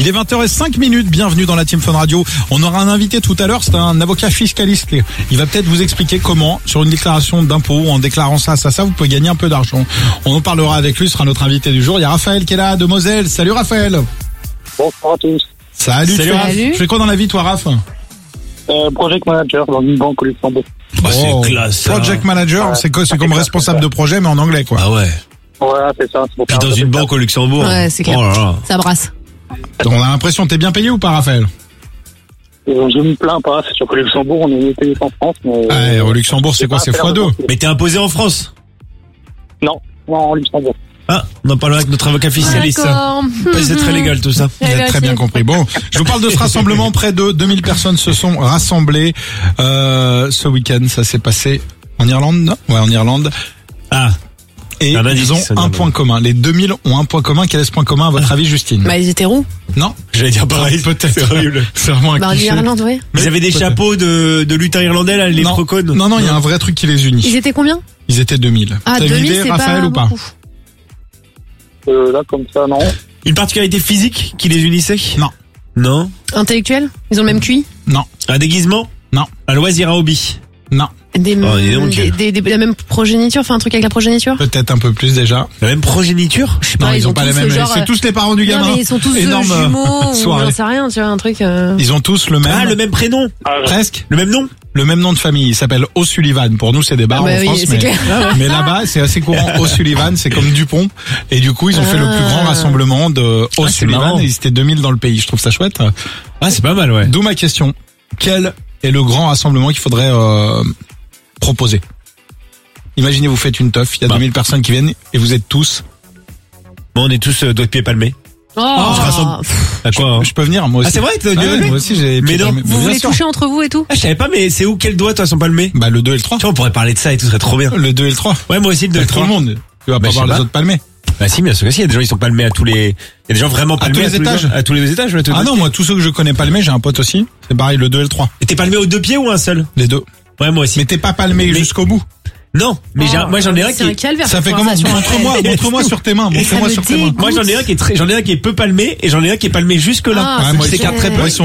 Il est 20h05, bienvenue dans la Team Fun Radio. On aura un invité tout à l'heure, c'est un avocat fiscaliste. Il va peut-être vous expliquer comment, sur une déclaration d'impôt, en déclarant ça, vous pouvez gagner un peu d'argent. On en parlera avec lui, ce sera notre invité du jour. Il y a Raphaël qui est là, de Moselle. Salut Raphaël. Bonsoir à tous. Salut. Tu fais quoi dans la vie toi, Raph? Project manager dans une banque au Luxembourg. Oh, c'est classe. Ça. Project manager, c'est comme responsable de projet, mais en anglais, quoi. Ah ouais. Voilà, c'est ça. Puis dans une banque au Luxembourg. Ouais, c'est clair. Oh là là. Ça brasse. On a l'impression que t'es bien payé ou pas, Raphaël? Je me plains pas, c'est sûr qu'au Luxembourg, on est payé en France, mais... Au Luxembourg, c'est quoi? C'est x2. Mais t'es imposé en France? Non, en Luxembourg. Ah, on en parlera avec notre avocat fiscaliste. D'accord. C'est très légal tout ça. Vous avez très bien compris. Bon, je vous parle de ce rassemblement. Près de 2000 personnes se sont rassemblées ce week-end. Ça s'est passé en Irlande. Ouais, en Irlande. Ah. Et ils ont un point commun. Les 2000 ont un point commun. Quel est ce point commun à votre avis, Justine? Bah, ils étaient roux. Non. J'allais dire pareil. Peut-être. C'est horrible. C'est vraiment un Bah, en cliché. Irlande, ouais. Ils avaient des chapeaux de lutin irlandais, là, les frocons. Non, il y a un vrai truc qui les unit. Ils étaient combien? Ils étaient 2000. Ah, T'as 2000, une idée, c'est Raphaël, pas ou pas? beaucoup. Là, comme ça, non. Une particularité physique qui les unissait? Non. Non. Intellectuels? Ils ont le même QI? Non. Un déguisement? Non. Un loisir, un hobby? Non. Des, Oh, dis donc. la même progéniture? Enfin, un truc avec la progéniture? Peut-être un peu plus déjà. La même progéniture? Je sais pas, Non, ils ont pas les tous mêmes. genre, C'est tous les parents du gamin. Non, mais ils sont tous Énorme jumeaux, ou soirée. j'en sais rien, tu vois, un truc, Ils ont tous le même. Ah, le même prénom? Presque. Le même nom? Le même nom de famille. Il s'appelle O'Sullivan. Pour nous, c'est des bars Ah bah en oui, France, c'est mais, clair. mais là-bas, c'est assez courant. O'Sullivan, c'est comme Dupont. Et du coup, ils ont fait le plus grand rassemblement de O'Sullivan. marrant. Et ils étaient 2000 dans le pays. Je trouve ça chouette. Ah, c'est pas mal, ouais. D'où ma question. Quel est le grand rassemblement qu'il faudrait proposer? Imaginez, vous faites une teuf. Il y a 2000 personnes qui viennent et vous êtes tous. Bon, on est tous doigts de pied palmés. Oh, On se rassemble. À quoi, hein? Je peux venir, moi aussi. Ah, c'est vrai, t'as Ah doigts de ouais, pied? moi aussi, j'ai. Mais non, bien vous voulez sûr. toucher entre vous et tout? Ah, je savais pas, mais c'est où, quels doigts, toi, sont palmés? Bah, le 2 et le 3. Tu vois, on pourrait parler de ça et tout, ce serait trop bien. Le 2 et le 3. Ouais, moi aussi, le 2 et le Tout 3. le monde. Tu vas Bah, pas je voir sais les pas. autres palmés. Bah si, bien sûr que si, il y a des gens qui sont palmés à tous les... Il y a des gens vraiment palmés tous les étages. À tous les étages, ouais. Ah non, moi, tous ceux que je connais palmés, j'ai un pote aussi. C'est pareil, le 2 et le 3. Et t'es palmé aux deux pieds ou un seul? Les deux. Ouais, moi aussi. Mais t'es pas palmé jusqu'au bout. Non, mais moi j'en ai un C'est qui un calvaire. Ça cette fait comment? conversation. Montre-moi sur tes mains. Montre-moi me sur tes mains. dégoûte. Moi j'en ai un qui est peu palmé et j'en ai un qui est palmé jusque là. Ah, Ouais, moi, c'est ils sont très peu. Ils sont